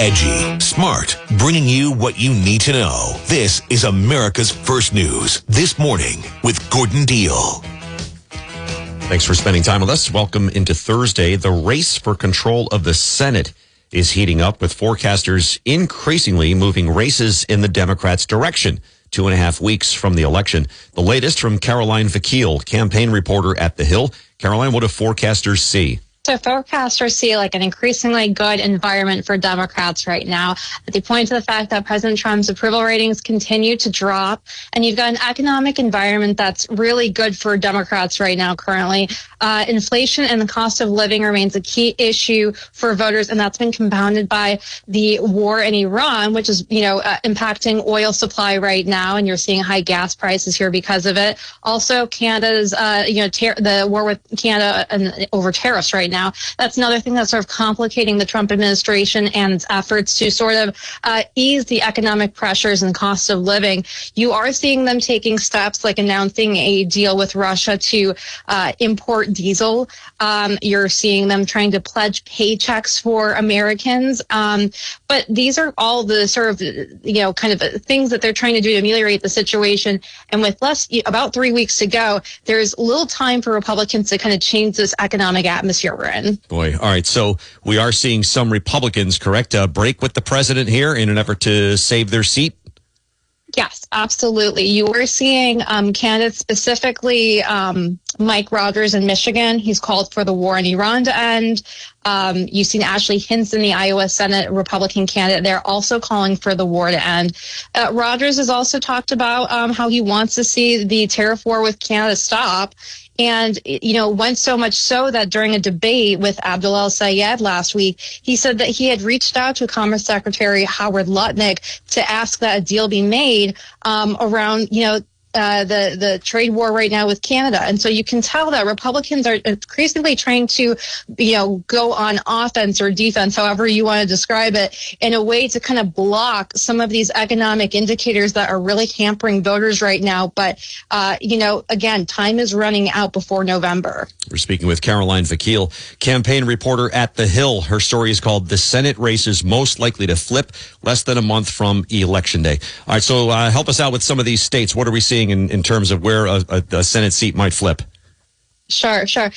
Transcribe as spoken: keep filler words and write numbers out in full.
Edgy, smart, bringing you what you need to know. This is America's First News This Morning with Gordon Deal. Thanks for spending time with us. Welcome into Thursday. The race for control of the Senate is heating up, with forecasters increasingly moving races in the Democrats' direction two and a half weeks from the election. The latest from Caroline Vakil, campaign reporter at The Hill. Caroline, what do forecasters see? So forecasters see like an increasingly good environment for Democrats right now. They point to the fact that President Trump's approval ratings continue to drop, and you've got an economic environment that's really good for Democrats right now currently. Uh, inflation and the cost of living remains a key issue for voters, and that's been compounded by the war in Iran, which is, you know, uh, impacting oil supply right now, and you're seeing high gas prices here because of it. Also, Canada's, uh, you know, ter- the war with Canada and over tariffs right now. That's another thing that's sort of complicating the Trump administration and its efforts to sort of uh, ease the economic pressures and cost of living. You are seeing them taking steps like announcing a deal with Russia to uh, import diesel. Um, you're seeing them trying to pledge paychecks for Americans. Um, but these are all the sort of, you know, kind of things that they're trying to do to ameliorate the situation. And with less, about three weeks to go, there's little time for Republicans to kind of change this economic atmosphere we're in. Boy, all right. So we are seeing some Republicans, correct, uh, break with the president here in an effort to save their seat? Yes, absolutely. You are seeing um, candidates, specifically um, Mike Rogers in Michigan. He's called for the war in Iran to end. Um, you've seen Ashley Hinson, the Iowa Senate Republican candidate. They're also calling for the war to end. Uh, Rogers has also talked about um, how he wants to see the tariff war with Canada stop. And, you know, went so much so that during a debate with Abdul El-Sayed last week, he said that he had reached out to Commerce Secretary Howard Lutnick to ask that a deal be made um, around, you know, Uh, the the trade war right now with Canada. And so you can tell that Republicans are increasingly trying to, you know, go on offense or defense, however you want to describe it, in a way to kind of block some of these economic indicators that are really hampering voters right now. But, uh, you know, again, time is running out before November. We're speaking with Caroline Vakil, campaign reporter at The Hill. Her story is called "The Senate Race is Most Likely to Flip," less than a month from Election Day. All right, so uh, help us out with some of these states. What are we seeing in, in terms of where a, a, a Senate seat might flip? Sure, sure.